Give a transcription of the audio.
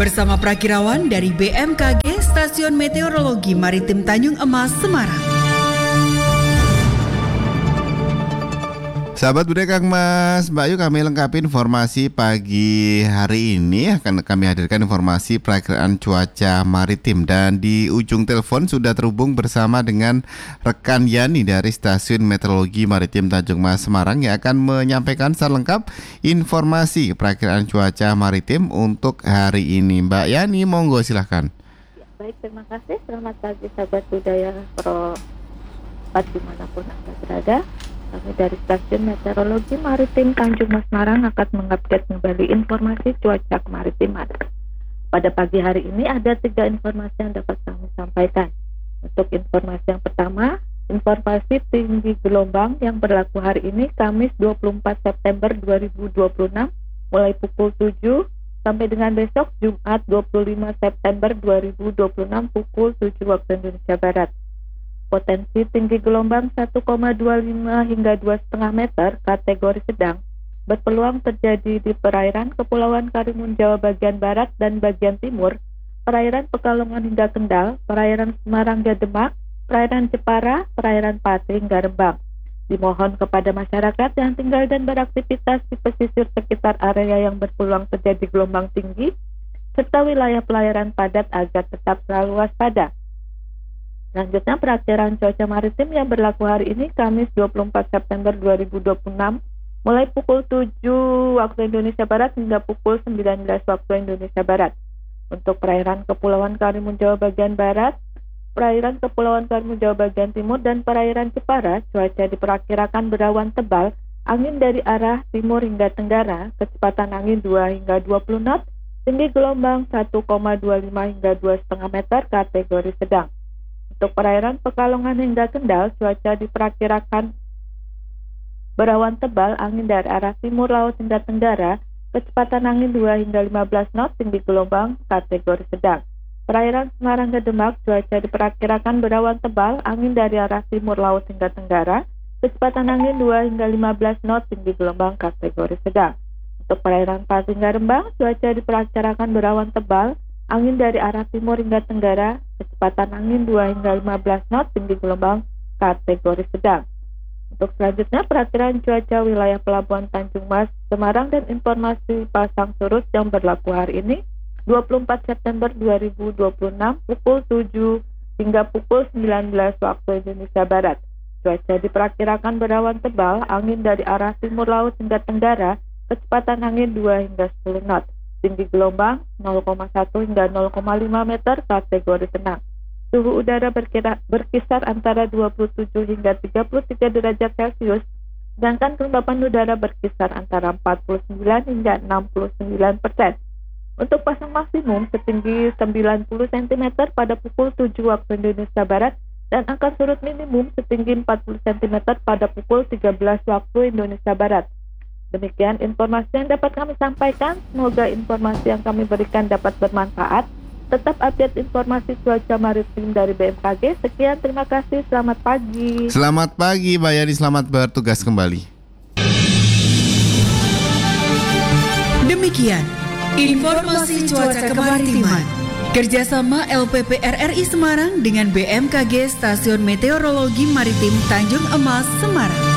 bersama Prakirawan dari BMKG Stasiun Meteorologi Maritim Tanjung Emas, Semarang. Sahabat Budaya Kang Mas, Mbak Ayu, kami lengkapi informasi pagi hari ini. Akan kami hadirkan informasi perakiraan cuaca maritim. Dan di ujung telepon sudah terhubung bersama dengan rekan Yani dari Stasiun Meteorologi Maritim Tanjung Mas, Semarang, yang akan menyampaikan secara lengkap informasi perakiraan cuaca maritim untuk hari ini. Mbak Yani, monggo silahkan. Baik, terima kasih. Selamat pagi sahabat budaya Pro dimanapun Anda berada. Kami dari Stasiun Meteorologi Maritim Tanjung Mas Semarang akan mengupdate kembali informasi cuaca kemaritiman. Pada pagi hari ini ada 3 informasi yang dapat kami sampaikan. Untuk informasi yang pertama, informasi tinggi gelombang yang berlaku hari ini Kamis 24 September 2026 mulai pukul 7 sampai dengan besok Jumat 25 September 2026 pukul 7 waktu Indonesia Barat. Potensi tinggi gelombang 1,25 hingga 2,5 meter kategori sedang berpeluang terjadi di perairan Kepulauan Karimun Jawa bagian barat dan bagian timur, perairan Pekalongan hingga Kendal, perairan Semarang hingga Demak, perairan Jepara, perairan Pati hingga Rembang. Dimohon kepada masyarakat yang tinggal dan beraktivitas di pesisir sekitar area yang berpeluang terjadi gelombang tinggi serta wilayah pelayaran padat agar tetap selalu waspada. Selanjutnya, perakiraan cuaca maritim yang berlaku hari ini Kamis 24 September 2026 mulai pukul 7 waktu Indonesia Barat hingga pukul 19 waktu Indonesia Barat. Untuk perairan Kepulauan Karimun Jawa bagian barat, perairan Kepulauan Karimun Jawa bagian timur, dan perairan Jepara, cuaca diperkirakan berawan tebal, angin dari arah timur hingga tenggara, kecepatan angin 2 hingga 20 knot, tinggi gelombang 1,25 hingga 2,5 meter kategori sedang. Untuk perairan Pekalongan hingga Kendal, cuaca diperkirakan berawan tebal, angin dari arah timur laut hingga tenggara, kecepatan angin 2 hingga 15 knot, tinggi gelombang kategori sedang. Perairan Semarang hingga Demak, cuaca diperkirakan berawan tebal, angin dari arah timur laut hingga tenggara, kecepatan angin 2 hingga 15 knot, tinggi gelombang kategori sedang. Untuk perairan Pati hingga Rembang, cuaca diperkirakan berawan tebal, angin dari arah timur hingga tenggara, kecepatan angin 2 hingga 15 knot, tinggi gelombang kategori sedang. Untuk selanjutnya, perakiraan cuaca wilayah Pelabuhan Tanjung Mas, Semarang, dan informasi pasang surut yang berlaku hari ini 24 September 2026 pukul 7 hingga pukul 19 waktu Indonesia Barat. Cuaca diperkirakan berawan tebal, angin dari arah timur laut hingga tenggara, kecepatan angin 2 hingga 10 knot. Tinggi gelombang 0,1 hingga 0,5 meter kategori sedang. Suhu udara berkisar antara 27 hingga 33 derajat Celcius, sedangkan kelembapan udara berkisar antara 49 hingga 69%. Untuk pasang maksimum setinggi 90 cm pada pukul 7 waktu Indonesia Barat dan akan surut minimum setinggi 40 cm pada pukul 13 waktu Indonesia Barat. Demikian informasi yang dapat kami sampaikan. Semoga informasi yang kami berikan dapat bermanfaat. Tetap update informasi cuaca maritim dari BMKG. Sekian, terima kasih. Selamat pagi. Selamat pagi, Mbak Yani. Selamat bertugas kembali. Demikian informasi cuaca kemaritiman. Kerjasama LPP RRI Semarang dengan BMKG Stasiun Meteorologi Maritim Tanjung Emas, Semarang.